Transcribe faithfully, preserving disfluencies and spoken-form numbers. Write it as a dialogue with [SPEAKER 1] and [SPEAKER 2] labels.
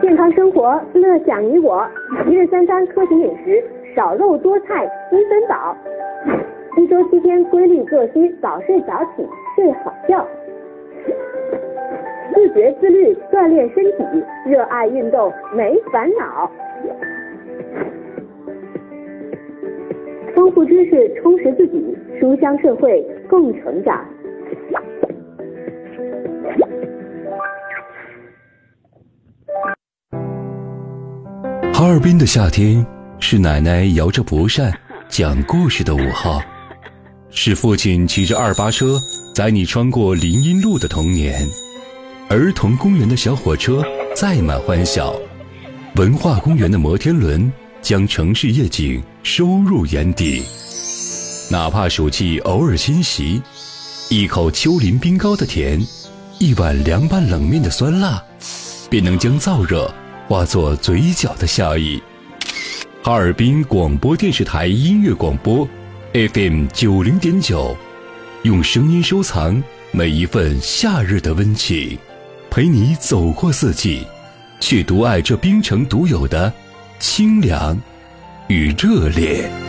[SPEAKER 1] 健康生活，乐享你我。一日三餐科学饮食，少肉多菜，七分饱。一周七天规律作息，早睡早起，睡好觉。自觉自律，锻炼身体，热爱运动，没烦恼。丰富知识，充实自己，书香社会，共成长。
[SPEAKER 2] 哈尔滨的夏天，是奶奶摇着蒲扇讲故事的午后，是父亲骑着二八车载你穿过林荫路的童年，儿童公园的小火车载满欢笑，文化公园的摩天轮将城市夜景收入眼底。哪怕暑气偶尔侵袭，一口丘陵冰糕的甜，一碗凉拌冷面的酸辣，便能将燥热化作嘴角的笑意。哈尔滨广播电视台音乐广播 F M 九零点九，用声音收藏每一份夏日的温情，陪你走过四季，去独爱这冰城独有的清凉与热烈。